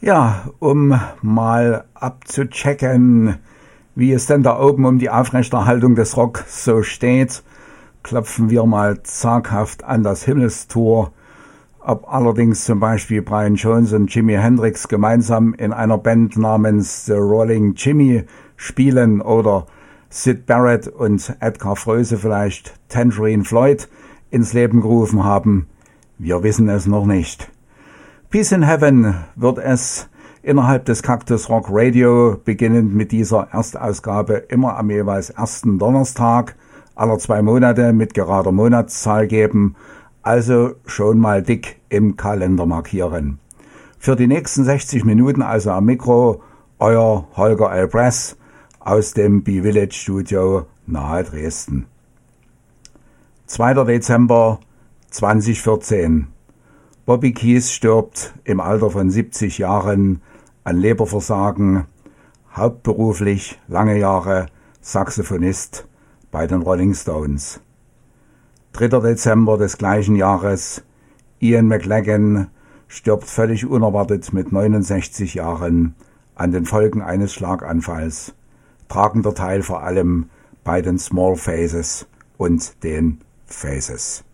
Ja, um mal abzuchecken, wie es denn da oben um die Aufrechterhaltung des Rock so steht, klopfen wir mal zaghaft an das Himmelstor. Ob allerdings zum Beispiel Brian Jones und Jimi Hendrix gemeinsam in einer Band namens The Rolling Jimmy spielen oder Syd Barrett und Edgar Froese vielleicht Tangerine Floyd ins Leben gerufen haben, wir wissen es noch nicht. Peace in Heaven wird es innerhalb des Cactus Rock Radio, beginnend mit dieser Erstausgabe, immer am jeweils ersten Donnerstag aller 2 Monate mit gerader Monatszahl geben, also schon mal dick im Kalender markieren. Für die nächsten 60 Minuten also am Mikro euer Holger L. Press aus dem B-Village Studio nahe Dresden. 2. Dezember 2014. Bobby Keys stirbt im Alter von 70 Jahren an Leberversagen, hauptberuflich lange Jahre Saxophonist bei den Rolling Stones. 3. Dezember des gleichen Jahres, Ian McLagan stirbt völlig unerwartet mit 69 Jahren an den Folgen eines Schlaganfalls, tragender Teil vor allem bei den Small Faces und den Faces.